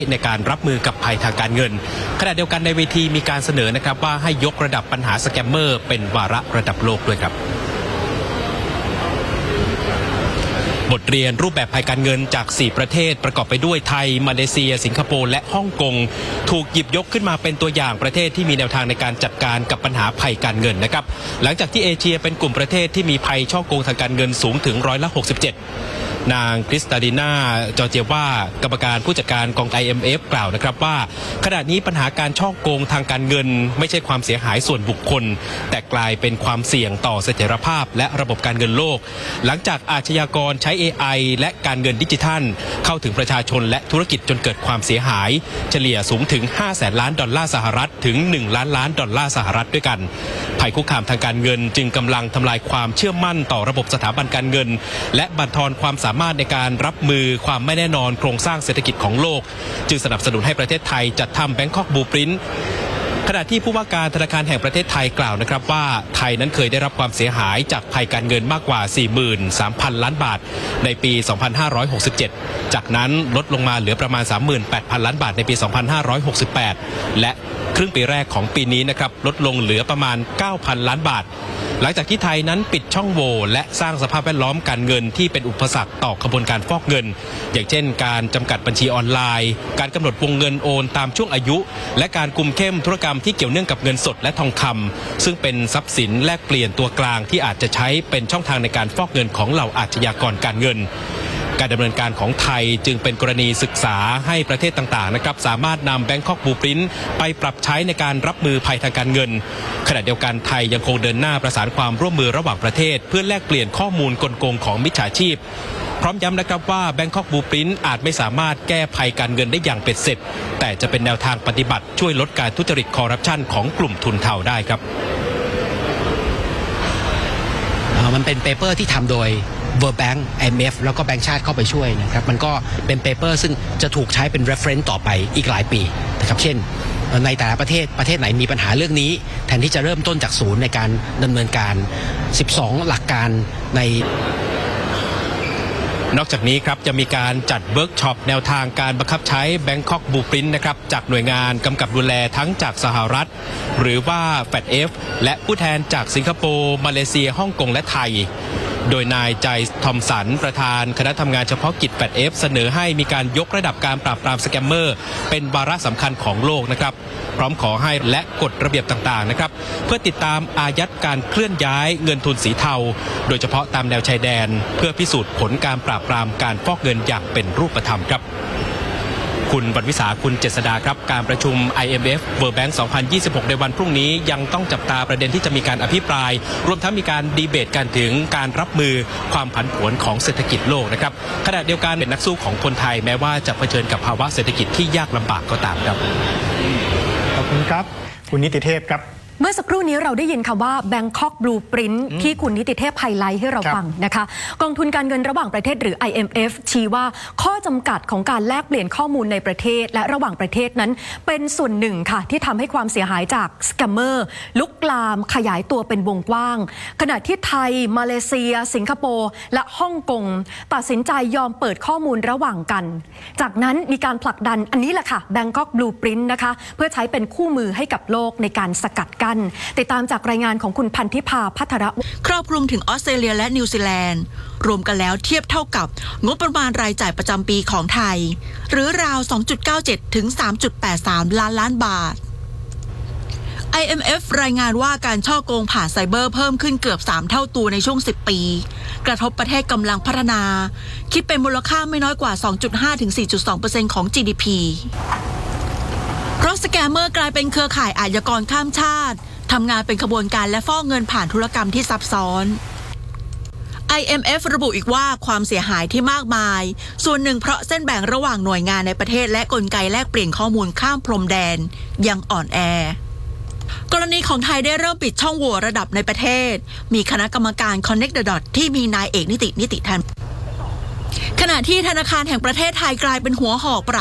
ในการรับมือกับภัยทางการเงินขณะเดียวกันในเวทีมีการเสนอนะครับว่าให้ยกระดับปัญหาสแกมเมอร์เป็นวาระระดับโลกด้วยครับบทเรียนรูปแบบภัยการเงินจาก4ประเทศประกอบไปด้วยไทยมาเลเซียสิงคโปร์และฮ่องกงถูกหยิบยกขึ้นมาเป็นตัวอย่างประเทศที่มีแนวทางในการจัดการกับปัญหาภัยการเงินนะครับหลังจากที่เอเชียเป็นกลุ่มประเทศที่มีภัยฉ้อโกงทางการเงินสูงถึง67%นางคริสตาลิน่าจอร์เจวากรรมการผู้จัดการกอง IMF กล่าวนะครับว่าขณะนี้ปัญหาการฉ้อโกงทางการเงินไม่ใช่ความเสียหายส่วนบุคคลแต่กลายเป็นความเสี่ยงต่อเสถียรภาพและระบบการเงินโลกหลังจากอาชญากรใช้ AI และการเงินดิจิทัลเข้าถึงประชาชนและธุรกิจจนเกิดความเสียหายเฉลี่ยสูงถึง$500 ล้านถึง$1 ล้านด้วยกันภัยคุกคามทางการเงินจึงกำลังทำลายความเชื่อมั่นต่อระบบสถาบันการเงินและบั่นทอนความสามารถในการรับมือความไม่แน่นอนโครงสร้างเศรษฐกิจของโลกจึงสนับสนุนให้ประเทศไทยจัดทำ Bangkok Blueprint ขณะที่ผู้ว่าการธนาคารแห่งประเทศไทยกล่าวนะครับว่าไทยนั้นเคยได้รับความเสียหายจากภัยการเงินมากกว่า 43,000 ล้านบาทในปี 2567 จากนั้นลดลงมาเหลือประมาณ 38,000 ล้านบาทในปี 2568 และครึ่งปีแรกของปีนี้นะครับลดลงเหลือประมาณ 9,000 ล้านบาทหลังจากที่ไทยนั้นปิดช่องโหว่และสร้างสภาพแวดล้อมการเงินที่เป็นอุปสรรคต่อขบวนการฟอกเงินอย่างเช่นการจำกัดบัญชีออนไลน์การกำหนดวงเงินโอนตามช่วงอายุและการคุมเข้มธุรกรรมที่เกี่ยวเนื่องกับเงินสดและทองคำซึ่งเป็นทรัพย์สินแลกเปลี่ยนตัวกลางที่อาจจะใช้เป็นช่องทางในการฟอกเงินของเหล่าอาชญากรการเงินการดำเนินการของไทยจึงเป็นกรณีศึกษาให้ประเทศต่างๆนะครับสามารถนำ Bangkok Blueprint ไปปรับใช้ในการรับมือภัยทางการเงินขณะเดียวกันไทยยังคงเดินหน้าประสานความร่วมมือระหว่างประเทศเพื่อแลกเปลี่ยนข้อมูลกลโกงของมิจฉาชีพพร้อมย้ำนะครับว่า Bangkok Blueprint อาจไม่สามารถแก้ภัยการเงินได้อย่างเป็ดเสร็จแต่จะเป็นแนวทางปฏิบัติช่วยลดการทุจริตคอร์รัปชันของกลุ่มทุนเทาได้ครับมันเป็นเปเปอร์ที่ทำโดยWorld Bank IMF แล้วก็แบงก์ชาติเข้าไปช่วยนะครับมันก็เป็นเปเปอร์ซึ่งจะถูกใช้เป็น reference ต่อไปอีกหลายปีนะครับเช่นในแต่ละประเทศไหนมีปัญหาเรื่องนี้แทนที่จะเริ่มต้นจากศูนย์ในการดำเนินการ12หลักการในนอกจากนี้ครับจะมีการจัดเวิร์กช็อปแนวทางการบังคับใช้ Bangkok Blueprint นะครับจากหน่วยงานกำกับดูแลทั้งจากสหรัฐหรือว่า FATF และผู้แทนจากสิงคโปร์มาเลเซียฮ่องกงและไทยโดยนายใจทอมสันประธานคณะทำงานเฉพาะกิจ FATF เสนอให้มีการยกระดับการปราบปรามสแกมเมอร์เป็นวาระสำคัญของโลกนะครับพร้อมขอให้และกฎระเบียบต่างๆนะครับเพื่อติดตามอายัดการเคลื่อนย้ายเงินทุนสีเทาโดยเฉพาะตามแนวชายแดนเพื่อพิสูจน์ผลการปราบปรามการฟอกเงินอย่างเป็นรูปธรรมครับคุณบรรวิสาคุณเจษดาครับการประชุม IMF World Bank 2026 ในวันพรุ่งนี้ยังต้องจับตาประเด็นที่จะมีการอภิปรายรวมทั้งมีการดีเบตกันถึงการรับมือความผันผวนของเศรษฐกิจโลกนะครับขณะเดียวกันเป็นนักสู้ของคนไทยแม้ว่าจะเผชิญกับภาวะเศรษฐกิจที่ยากลำบากก็ตามครับขอบคุณครับคุณนิติเทพครับเมื่อสักครู่นี้เราได้ยินคำว่า Bangkok Blueprint ที่คุณนิติเทพไฮไลท์ให้เราฟังนะคะกองทุนการเงินระหว่างประเทศหรือ IMF ชี้ว่าข้อจำกัดของการแลกเปลี่ยนข้อมูลในประเทศและระหว่างประเทศนั้นเป็นส่วนหนึ่งค่ะที่ทำให้ความเสียหายจากสแกมเมอร์ลุกลามขยายตัวเป็นวงกว้างขณะที่ไทยมาเลเซียสิงคโปร์และฮ่องกงตัดสินใจยอมเปิดข้อมูลระหว่างกันจากนั้นมีการผลักดันอันนี้แหละค่ะ Bangkok Blueprint นะคะเพื่อใช้เป็นคู่มือให้กับโลกในการสกัดกั้นติดตามจากรายงานของคุณพันธิพาภัทรครอบคลุมถึงออสเตรเลียและนิวซีแลนด์รวมกันแล้วเทียบเท่ากับงบประมาณรายจ่ายประจำปีของไทยหรือราว 2.97 ถึง 3.83 ล้านบาท IMF รายงานว่าการฉ้อโกงผ่านไซเบอร์เพิ่มขึ้นเกือบ3เท่าตัวในช่วง10ปีกระทบประเทศกำลังพัฒนาคิดเป็นมูลค่าไม่น้อยกว่า 2.5 ถึง 4.2% ของ GDP เพราะสแกมเมอร์กลายเป็นเครือข่ายอาชญากรข้ามชาติทำงานเป็นขบวนการและฟอกเงินผ่านธุรกรรมที่ซับซ้อน IMF ระบุอีกว่าความเสียหายที่มากมายส่วนหนึ่งเพราะเส้นแบ่งระหว่างหน่วยงานในประเทศและกลไกแลกเปลี่ยนข้อมูลข้ามพรมแดนยังอ่อนแอกรณีของไทยได้เริ่มปิดช่องโหว่ระดับในประเทศมีคณะกรรมการ Connect the Dot ที่มีนายเอกนิติทันขณะที่ธนาคารแห่งประเทศไทยกลายเป็นหัวหอก